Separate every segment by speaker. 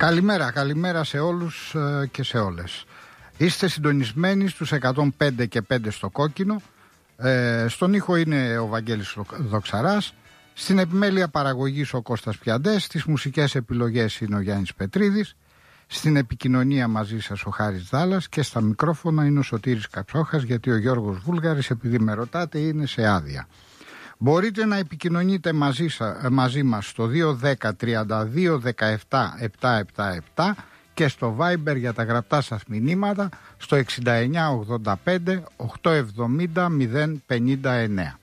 Speaker 1: Καλημέρα σε όλους και σε όλες. Είστε συντονισμένοι στους 105 και 5 στο κόκκινο. Στον ήχο είναι ο Βαγγέλης Δοξαράς. Στην επιμέλεια παραγωγής ο Κώστας Πιαντές. Στις μουσικές επιλογές είναι ο Γιάννης Πετρίδης. Στην επικοινωνία μαζί σας ο Χάρης Δάλλας. Και στα μικρόφωνα είναι ο Σωτήρης Καψόχας, γιατί ο Γιώργος Βούλγαρης, επειδή με ρωτάτε, είναι σε άδεια. Μπορείτε να επικοινωνείτε μαζί μας στο 210 32 17 777 και στο Viber για τα γραπτά σας μηνύματα στο 69 85 870 059.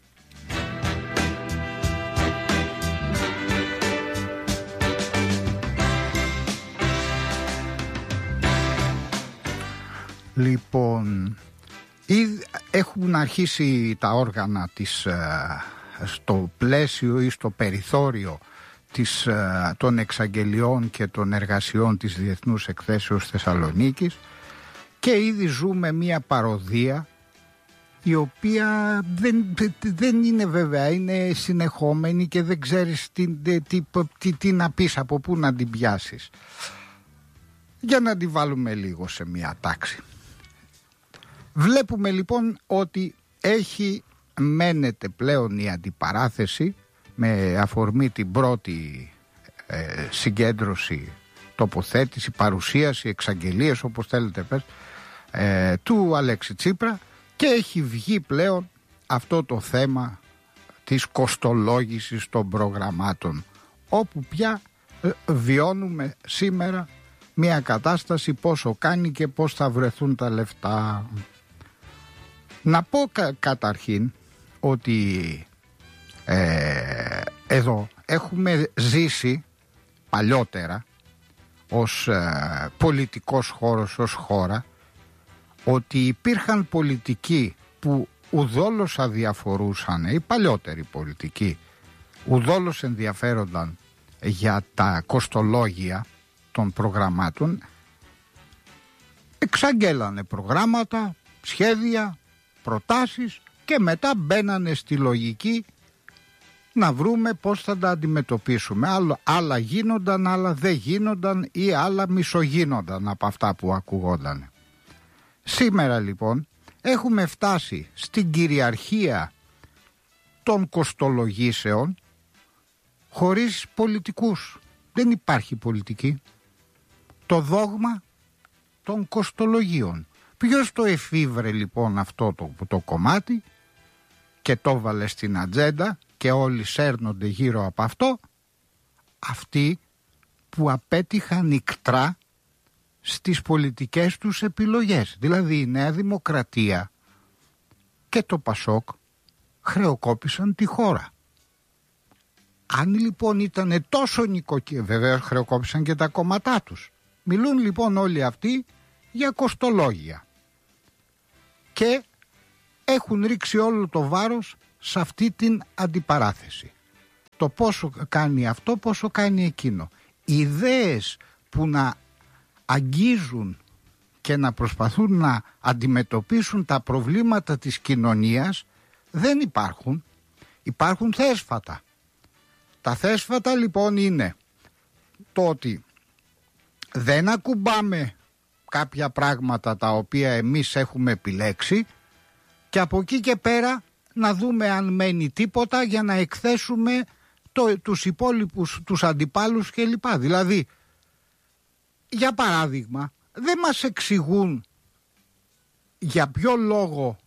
Speaker 1: Λοιπόν, έχουν αρχίσει τα όργανα της, στο πλαίσιο ή στο περιθώριο των εξαγγελιών και των εργασιών της Διεθνούς Εκθέσεως Θεσσαλονίκης, και ήδη ζούμε μια παροδία η οποία δεν είναι βέβαια, είναι συνεχόμενη και δεν ξέρεις τι να πεις, από πού να την πιάσεις. Για να την βάλουμε λίγο σε μια τάξη. Βλέπουμε λοιπόν ότι μένεται πλέον η αντιπαράθεση με αφορμή την πρώτη συγκέντρωση, τοποθέτηση, παρουσίαση, εξαγγελίες, όπως θέλετε πες, του Αλέξη Τσίπρα, και έχει βγει πλέον αυτό το θέμα της κοστολόγησης των προγραμμάτων, όπου πια βιώνουμε σήμερα μια κατάσταση πόσο κάνει και πώς θα βρεθούν τα λεφτά. Να πω καταρχήν ότι εδώ έχουμε ζήσει παλιότερα ως πολιτικός χώρος, ως χώρα, ότι υπήρχαν πολιτικοί που ουδόλως αδιαφορούσαν, οι παλιότεροι πολιτικοί ουδόλως ενδιαφέρονταν για τα κοστολόγια των προγραμμάτων, εξαγγέλανε προγράμματα, σχέδια, προτάσεις και μετά μπαίνανε στη λογική να βρούμε πώς θα τα αντιμετωπίσουμε. Άλλα γίνονταν, άλλα δεν γίνονταν ή άλλα μισογίνονταν από αυτά που ακουγόταν. Σήμερα λοιπόν έχουμε φτάσει στην κυριαρχία των κοστολογήσεων χωρίς πολιτικούς. Δεν υπάρχει πολιτική. Το δόγμα των κοστολογίων. Ποιος το εφήβρε λοιπόν αυτό το κομμάτι και το βάλε στην ατζέντα και όλοι σέρνονται γύρω από αυτό? Αυτοί που απέτυχαν ικτρά στις πολιτικές τους επιλογές. Δηλαδή η Νέα Δημοκρατία και το Πασόκ χρεοκόπησαν τη χώρα. Αν λοιπόν ήταν τόσο νοικοκυριά, βεβαίως χρεοκόπησαν και τα κόμματά τους. Μιλούν λοιπόν όλοι αυτοί για κοστολόγια και έχουν ρίξει όλο το βάρος σε αυτή την αντιπαράθεση. Το πόσο κάνει αυτό, πόσο κάνει εκείνο. Ιδέες που να αγγίζουν και να προσπαθούν να αντιμετωπίσουν τα προβλήματα της κοινωνίας δεν υπάρχουν. Υπάρχουν θέσφατα. Τα θέσφατα λοιπόν είναι το ότι δεν ακουμπάμε κάποια πράγματα τα οποία εμείς έχουμε επιλέξει και από εκεί και πέρα να δούμε αν μένει τίποτα για να εκθέσουμε τους υπόλοιπους, τους αντιπάλους κλπ. Δηλαδή, για παράδειγμα, δεν μας εξηγούν για ποιο λόγο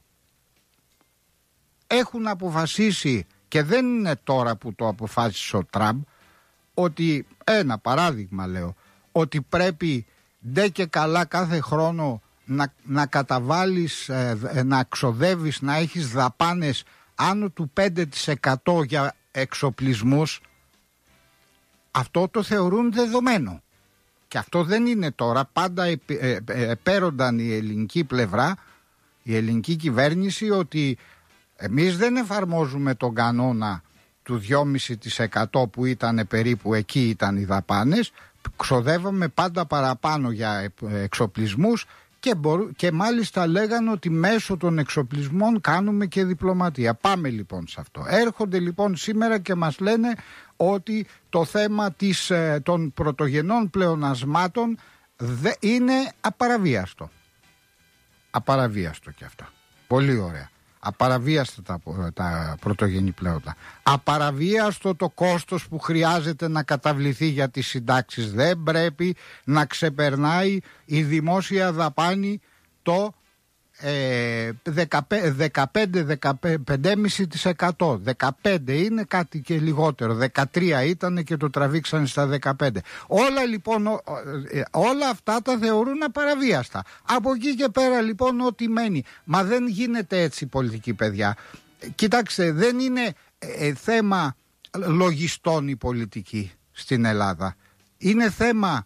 Speaker 1: έχουν αποφασίσει, και δεν είναι τώρα που το αποφάσισε ο Τραμπ, ότι, ένα παράδειγμα λέω, ότι πρέπει ντε και καλά κάθε χρόνο να καταβάλεις, να ξοδεύεις, να έχεις δαπάνες άνω του 5% για εξοπλισμούς. Αυτό το θεωρούν δεδομένο. Και αυτό δεν είναι τώρα. Πάντα επέρονταν η ελληνική πλευρά, η ελληνική κυβέρνηση, ότι εμείς δεν εφαρμόζουμε τον κανόνα του 2,5% που ήταν περίπου, εκεί ήταν οι δαπάνες. Ξοδεύαμε πάντα παραπάνω για εξοπλισμούς και μάλιστα λέγανε ότι μέσω των εξοπλισμών κάνουμε και διπλωματία. Πάμε λοιπόν σε αυτό. Έρχονται λοιπόν σήμερα και μας λένε ότι το θέμα των πρωτογενών πλεονασμάτων είναι απαραβίαστο. Απαραβίαστο και αυτά. Πολύ ωραία. Απαραβίαστα τα πρωτογενή πλέοντα. Απαραβίαστο το κόστος που χρειάζεται να καταβληθεί για τις συντάξεις. Δεν πρέπει να ξεπερνάει η δημόσια δαπάνη το 15,5%. 15 είναι κάτι και λιγότερο. 13 ήταν και το τραβήξανε στα 15. Όλα λοιπόν, όλα αυτά τα θεωρούν απαραβίαστα. Από εκεί και πέρα λοιπόν ό,τι μένει. Μα δεν γίνεται έτσι πολιτική, παιδιά. Κοιτάξτε, δεν είναι θέμα λογιστών η πολιτική στην Ελλάδα. Είναι θέμα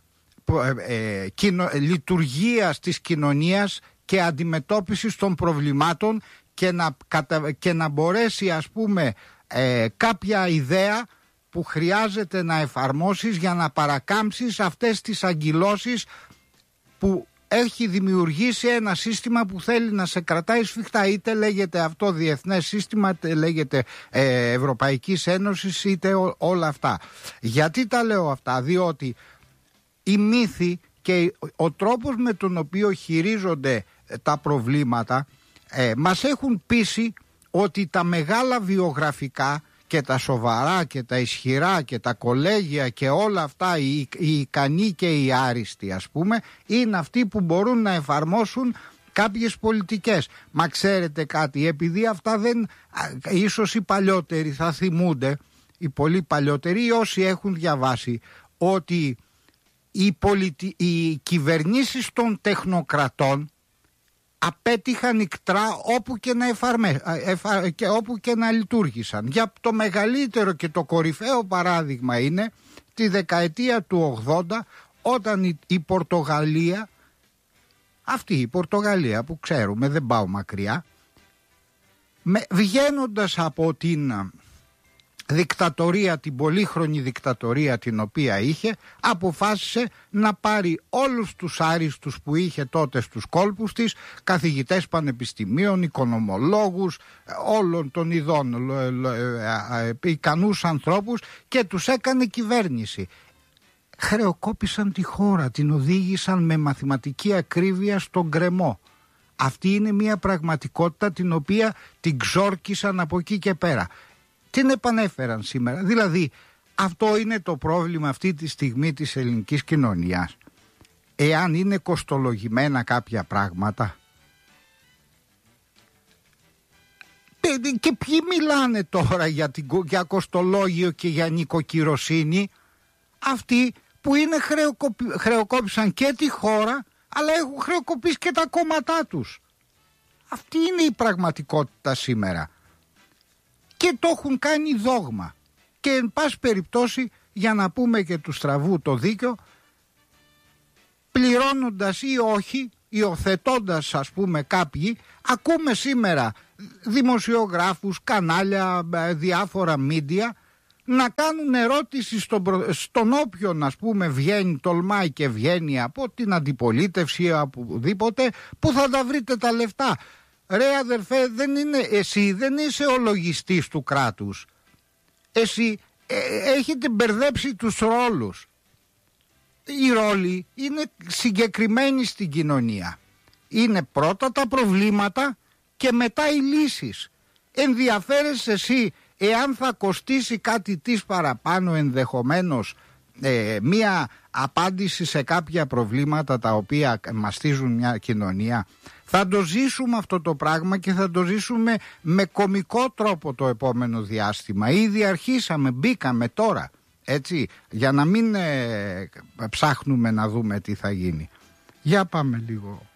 Speaker 1: λειτουργίας της κοινωνίας και αντιμετώπισης των προβλημάτων και να μπορέσει, ας πούμε, κάποια ιδέα που χρειάζεται να εφαρμόσεις για να παρακάμψεις αυτές τις αγκυλώσεις που έχει δημιουργήσει ένα σύστημα που θέλει να σε κρατάει σφιχτά. Είτε λέγεται αυτό διεθνές σύστημα, είτε λέγεται Ευρωπαϊκής Ένωσης, είτε όλα αυτά. Γιατί τα λέω αυτά? Διότι οι μύθοι και ο τρόπος με τον οποίο χειρίζονται τα προβλήματα μας έχουν πείσει ότι τα μεγάλα βιογραφικά και τα σοβαρά και τα ισχυρά και τα κολέγια και όλα αυτά, οι ικανοί και οι άριστοι, ας πούμε, είναι αυτοί που μπορούν να εφαρμόσουν κάποιες πολιτικές. Μα ξέρετε κάτι, επειδή αυτά δεν, ίσως οι παλιότεροι θα θυμούνται, οι πολύ παλιότεροι, όσοι έχουν διαβάσει, ότι οι κυβερνήσεις των τεχνοκρατών απέτυχαν ικτρά όπου και να λειτουργήσαν. Για το μεγαλύτερο και το κορυφαίο παράδειγμα είναι τη δεκαετία του 80, όταν η Πορτογαλία, αυτή η Πορτογαλία που ξέρουμε, δεν πάω μακριά, βγαίνοντας από την δικτατορία, την πολύχρονη δικτατορία την οποία είχε, αποφάσισε να πάρει όλους τους άριστους που είχε τότε στους κόλπους της, καθηγητές πανεπιστημίων, οικονομολόγους, όλων των ειδών, ικανούς ανθρώπους, και τους έκανε κυβέρνηση. Χρεοκόπησαν τη χώρα, την οδήγησαν με μαθηματική ακρίβεια στον γκρεμό. Αυτή είναι μια πραγματικότητα την οποία την ξόρκισαν από εκεί και πέρα. Την επανέφεραν σήμερα. Δηλαδή, αυτό είναι το πρόβλημα αυτή τη στιγμή της ελληνικής κοινωνίας. Εάν είναι κοστολογημένα κάποια πράγματα. Και ποιοι μιλάνε τώρα για κοστολόγιο και για νοικοκυροσύνη? Αυτοί που είναι χρεοκόπησαν και τη χώρα, αλλά έχουν χρεοκοπήσει και τα κόμματά τους. Αυτή είναι η πραγματικότητα σήμερα. Και το έχουν κάνει δόγμα. Και εν πάση περιπτώσει, για να πούμε και του στραβού το δίκιο, πληρώνοντας ή όχι, υιοθετώντας, ας πούμε, κάποιοι, ακούμε σήμερα δημοσιογράφους, κανάλια, διάφορα μίντια να κάνουν ερώτηση στον όποιον, ας πούμε, βγαίνει, τολμάει και βγαίνει από την αντιπολίτευση ή οπουδήποτε, που θα τα βρείτε τα λεφτά. Ρε αδερφέ, εσύ δεν είσαι ο λογιστής του κράτους. Εσύ έχετε μπερδέψει τους ρόλους. Οι ρόλοι είναι συγκεκριμένοι στην κοινωνία. Είναι πρώτα τα προβλήματα και μετά οι λύσεις. Ενδιαφέρεσαι εσύ εάν θα κοστίσει κάτι της παραπάνω ενδεχομένως μία απάντηση σε κάποια προβλήματα τα οποία μαστίζουν μια κοινωνία? Θα το ζήσουμε αυτό το πράγμα και θα το ζήσουμε με κωμικό τρόπο το επόμενο διάστημα. Ήδη αρχίσαμε, μπήκαμε τώρα, έτσι, για να μην ψάχνουμε να δούμε τι θα γίνει. Για πάμε λίγο.